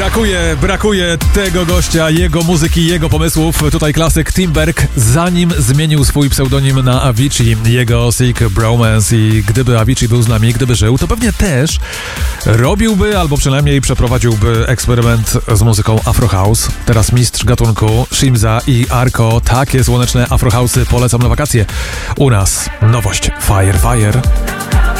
Brakuje tego gościa, jego muzyki, jego pomysłów. Tutaj klasyk Timberg, zanim zmienił swój pseudonim na Avicii, jego Sick Bromance. I gdyby Avicii był z nami, gdyby żył, to pewnie też robiłby, albo przynajmniej przeprowadziłby eksperyment z muzyką Afro House. Teraz mistrz gatunku Shimza i Arko. Takie słoneczne Afro House'y polecam na wakacje. U nas nowość Fire Fire.